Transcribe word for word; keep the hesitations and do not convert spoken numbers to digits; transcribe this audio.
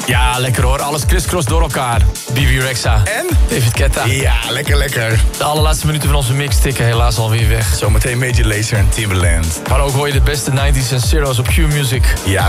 Ja, lekker hoor. Alles crisscross door elkaar. Bibi Rexha. En? David Guetta. Ja, lekker, lekker. De allerlaatste minuten van onze mix tikken helaas alweer weg. Zometeen Major Lazer en Timbaland. Maar ook hoor je de beste nineties en zero's op Q-Music. Ja,